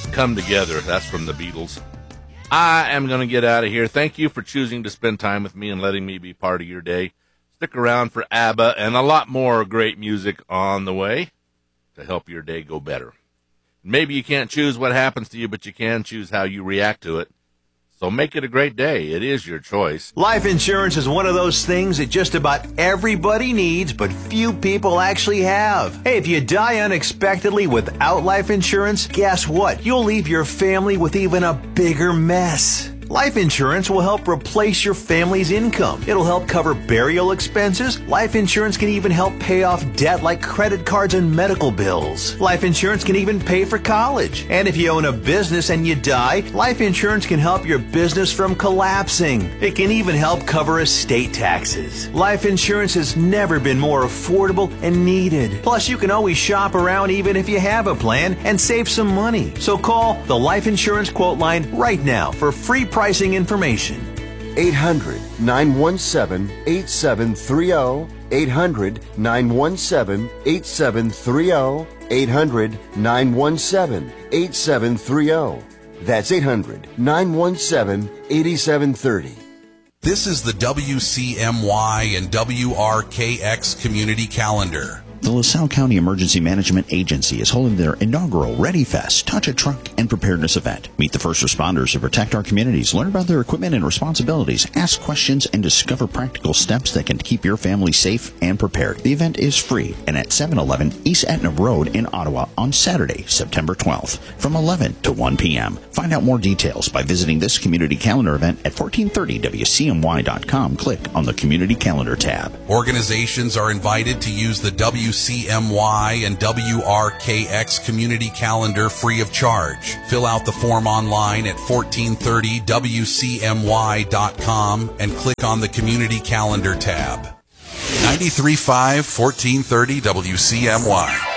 come together. That's from the Beatles. I am going to get out of here. Thank you for choosing to spend time with me and letting me be part of your day. Stick around for ABBA and a lot more great music on the way to help your day go better. Maybe you can't choose what happens to you, but you can choose how you react to it. So make it a great day. It is your choice. Life insurance is one of those things that just about everybody needs, but few people actually have. Hey, if you die unexpectedly without life insurance, guess what? You'll leave your family with even a bigger mess. Life insurance will help replace your family's income. It'll help cover burial expenses. Life insurance can even help pay off debt like credit cards and medical bills. Life insurance can even pay for college. And if you own a business and you die, life insurance can help your business from collapsing. It can even help cover estate taxes. Life insurance has never been more affordable and needed. Plus, you can always shop around even if you have a plan and save some money. So call the Life Insurance Quote Line right now for free pricing information. 800-917-8730. 800-917-8730. 800-917-8730. That's 800-917-8730. This is the WCMY and WRKX Community Calendar. The LaSalle County Emergency Management Agency is holding their inaugural Ready Fest, Touch a Truck, and Preparedness event. Meet the first responders to protect our communities, learn about their equipment and responsibilities, ask questions, and discover practical steps that can keep your family safe and prepared. The event is free and at 711 East Etna Road in Ottawa on Saturday, September 12th from 11 to 1 p.m. Find out more details by visiting this community calendar event at 1430WCMY.com. Click on the Community Calendar tab. Organizations are invited to use the WCMY and WRKX Community Calendar free of charge. Fill out the form online at 1430WCMY.com and click on the Community Calendar tab. 93.5, 1430 WCMY.